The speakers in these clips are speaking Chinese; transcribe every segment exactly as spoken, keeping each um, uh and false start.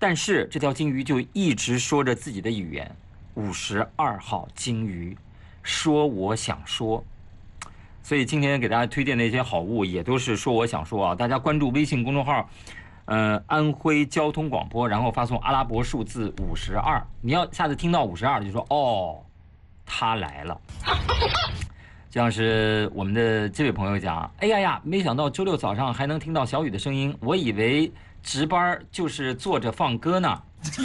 但是这条金鱼就一直说着自己的语言。五十二号金鱼说我想说，所以今天给大家推荐的一些好物也都是说我想说啊。大家关注微信公众号，呃，安徽交通广播，然后发送阿拉伯数字五十二。你要下次听到五十二就说哦，他来了。就像是我们的这位朋友讲，哎呀呀，没想到周六早上还能听到小雨的声音，我以为值班就是坐着放歌呢。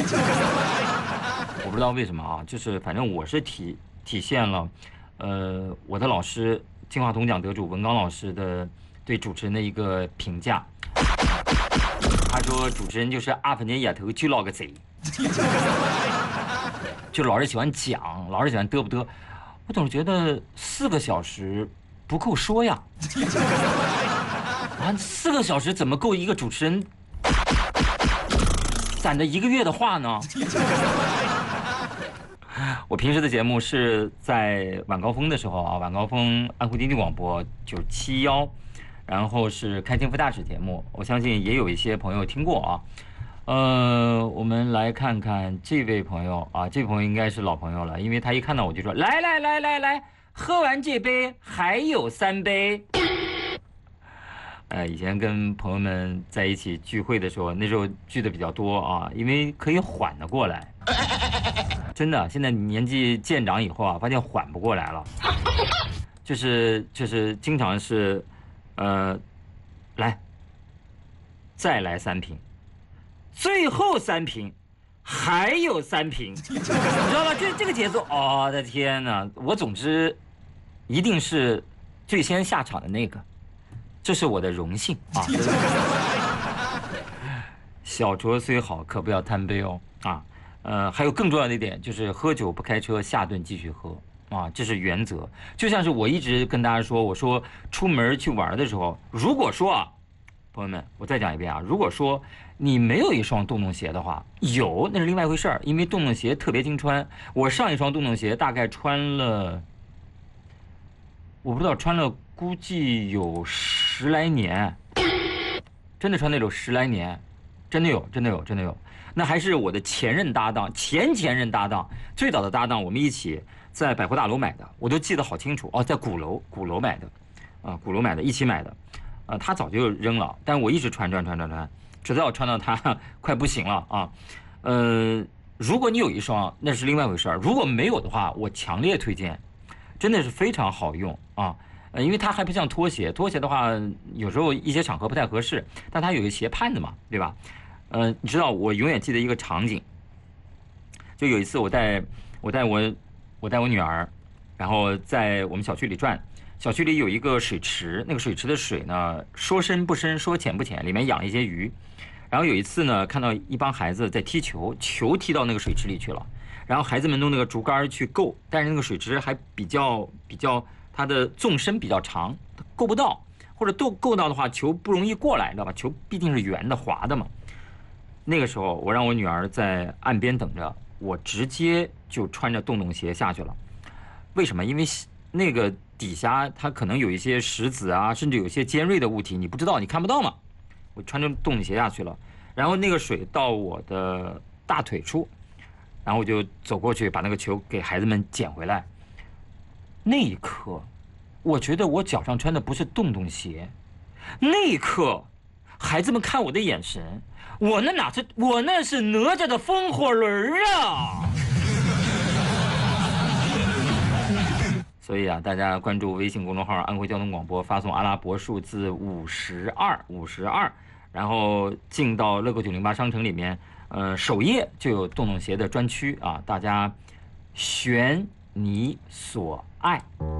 我不知道为什么啊，就是反正我是体体现了，呃，我的老师金话筒奖得主文刚老师的对主持人的一个评价。他说主持人就是阿凡尼亚头就落个贼，就老是喜欢讲，老是喜欢嘚不嘚。我总是觉得四个小时不够说呀，啊，四个小时怎么够一个主持人攒着一个月的话呢？我平时的节目是在晚高峰的时候啊，晚高峰安徽经济广播九七幺，然后是开天福大使节目，我相信也有一些朋友听过啊。呃，我们来看看这位朋友啊，这位朋友应该是老朋友了，因为他一看到我就说来来来来来，喝完这杯还有三杯。呃，以前跟朋友们在一起聚会的时候，那时候聚的比较多啊，因为可以缓得过来。真的，现在年纪渐长以后啊，发现缓不过来了，就是就是经常是，呃，来，再来三瓶。最后三瓶，还有三瓶，你知道吗？这这个节奏，哦，我的天哪！我总之一定是最先下场的那个，这是我的荣幸啊！小酌虽好，可不要贪杯哦啊！呃，还有更重要的一点就是喝酒不开车，下顿继续喝啊，这是原则。就像是我一直跟大家说，我说出门去玩的时候，如果说啊，朋友们，我再讲一遍啊，如果说你没有一双洞洞鞋的话，有那是另外一回事儿，因为洞洞鞋特别经穿。我上一双洞洞鞋大概穿了，我不知道穿了，估计有十来年，真的穿那种十来年，真的有，真的有，真的有。那还是我的前任搭档，前前任搭档，最早的搭档，我们一起在百货大楼买的，我都记得好清楚哦，在鼓楼，鼓楼买的，啊，鼓楼买的，一起买的，啊，他早就扔了，但我一直穿穿穿穿穿。直到我穿到它快不行了啊，呃，如果你有一双，那是另外一回事儿；如果没有的话，我强烈推荐，真的是非常好用啊。呃，因为它还不像拖鞋，拖鞋的话有时候一些场合不太合适，但它有个鞋畔的嘛，对吧？呃，你知道我永远记得一个场景，就有一次我带我带我我带我女儿，然后在我们小区里转。小区里有一个水池，那个水池的水呢，说深不深，说浅不浅，里面养了一些鱼。然后有一次呢，看到一帮孩子在踢球，球踢到那个水池里去了，然后孩子们用那个竹竿去够，但是那个水池还比较比较，它的纵深比较长，够不到，或者够够到的话，球不容易过来，知道吧？球毕竟是圆的、滑的嘛。那个时候，我让我女儿在岸边等着，我直接就穿着洞洞鞋下去了。为什么？因为那个底下它可能有一些石子啊，甚至有一些尖锐的物体，你不知道，你看不到嘛。我穿着洞洞鞋下去了，然后那个水到我的大腿处，然后我就走过去把那个球给孩子们捡回来。那一刻，我觉得我脚上穿的不是洞洞鞋。那一刻，孩子们看我的眼神，我那哪是我那是哪吒的风火轮啊！所以啊，大家关注微信公众号“安徽交通广播”，发送阿拉伯数字五十二五十二，然后进到乐购九零八商城里面，呃，首页就有洞洞鞋的专区啊，大家选你所爱。